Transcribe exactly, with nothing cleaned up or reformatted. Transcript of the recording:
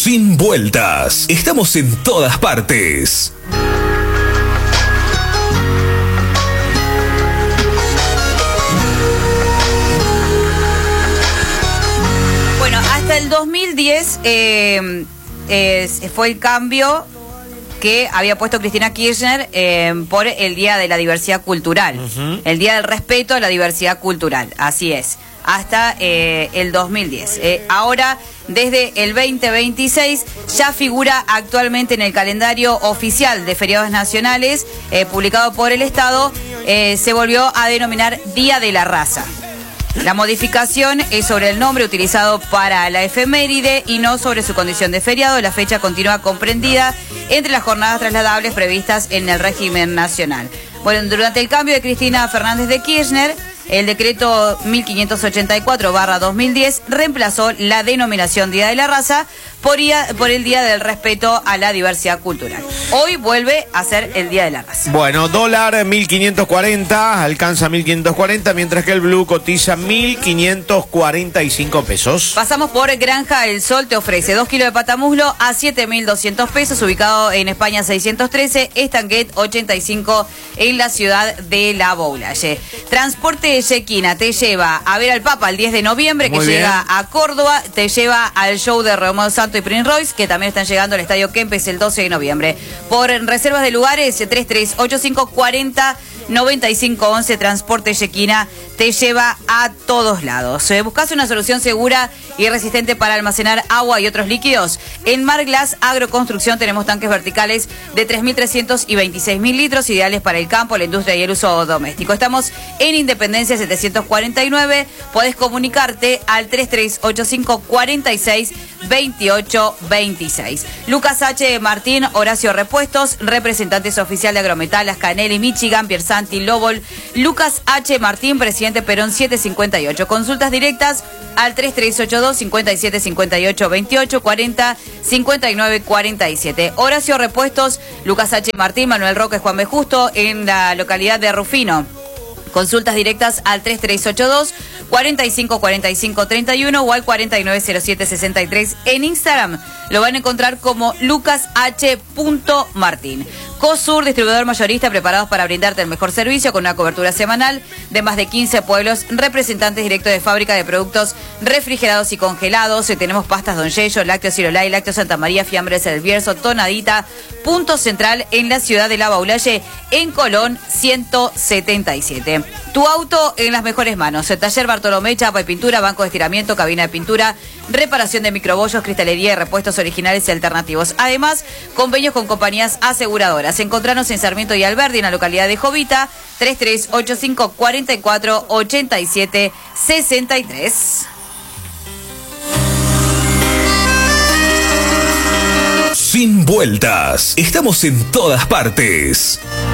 Sin vueltas. Estamos en todas partes. Bueno, hasta el dos mil diez eh, eh, fue el cambio que había puesto Cristina Kirchner eh, por el Día de la Diversidad Cultural. Uh-huh. El Día del Respeto a la Diversidad Cultural, así es. Hasta eh, el dos mil diez. Eh, ahora, desde el veinte veintiséis, ya figura actualmente en el calendario oficial de feriados nacionales, eh, publicado por el Estado, eh, se volvió a denominar Día de la Raza. La modificación es sobre el nombre utilizado para la efeméride y no sobre su condición de feriado. La fecha continúa comprendida entre las jornadas trasladables previstas en el régimen nacional. Bueno, durante el cambio de Cristina Fernández de Kirchner, el decreto mil quinientos ochenta y cuatro barra dos mil diez reemplazó la denominación Día de la Raza por, día, por el Día del Respeto a la Diversidad Cultural. Hoy vuelve a ser el Día de la Raza. Bueno, dólar mil quinientos cuarenta, alcanza mil quinientos cuarenta, mientras que el blue cotiza mil quinientos cuarenta y cinco pesos. Pasamos por Granja El Sol, te ofrece dos kilos de patamuslo a siete mil doscientos pesos, ubicado en España seiscientos trece, Estanquet ochenta y cinco en la ciudad de La Boulaye. Transporte Yequina te lleva a ver al Papa el diez de noviembre, que llega a Córdoba, te lleva al show de Romeo Santos y Prince Royce, que también están llegando al Estadio Kempes el doce de noviembre. Por reservas de lugares, tres tres ocho cinco cuatro cero nueve cinco once, Transporte Yequina te lleva a todos lados. Eh, ¿Buscas una solución segura y resistente para almacenar agua y otros líquidos? En Marglass Agroconstrucción tenemos tanques verticales de tres mil trescientos y veintiséis mil litros, ideales para el campo, la industria y el uso doméstico. Estamos en Independencia setecientos cuarenta y nueve. Podés comunicarte al tres tres ocho cinco cuatro seis dos ocho dos seis. Lucas H. Martín, Horacio Repuestos, representantes oficial de Agrometal, Ascanelli, Michigan, Piersanti, Lobol. Lucas H. Martín, presidente Perón setecientos cincuenta y ocho. Consultas directas al tres tres ocho dos cinco siete cinco ocho dos ocho cuarenta cincuenta y nueve cuarenta y siete. Horacio Repuestos, Lucas H. Martín, Manuel Roque, Juan B. Justo, en la localidad de Rufino. Consultas directas al tres tres ocho dos cuatro cinco cuatro cinco tres uno o al cuatro nueve cero siete seis tres. En Instagram lo van a encontrar como lucas h punto martín. COSUR, distribuidor mayorista, preparados para brindarte el mejor servicio con una cobertura semanal de más de quince pueblos, representantes directos de fábrica de productos refrigerados y congelados. Tenemos pastas Don Yello, lácteos Cirolay, lácteos Santa María, fiambres El Bierzo, Tonadita. Punto central en la ciudad de La Boulaye, en Colón ciento setenta y siete. Tu auto en las mejores manos. El taller Bartolomé, chapa y pintura, banco de estiramiento, cabina de pintura, reparación de microbollos, cristalería y repuestos originales y alternativos. Además, convenios con compañías aseguradoras. Encontranos en Sarmiento y Alberdi, en la localidad de Jovita, tres tres ocho cinco cuatro cuatro ocho siete seis tres. Sin vueltas. Estamos en todas partes.